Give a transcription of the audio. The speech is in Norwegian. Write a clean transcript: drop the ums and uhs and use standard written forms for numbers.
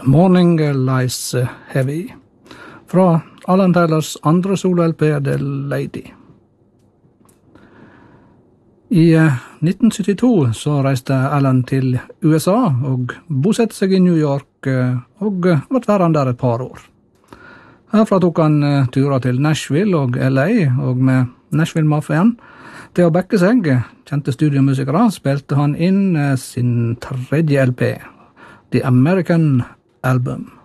The Morning Lies Heavy, fra Alan Taylors andre solo-LP The Lady. I 1972 så reiste Alan til USA og bosatte seg i New York og ble værende der et par år. Herfra tok han turer til Nashville og LA, og med Nashville-mafiaen til å backe seg, kjente studiomusikere, spilte han inn sin tredje LP, The American Album.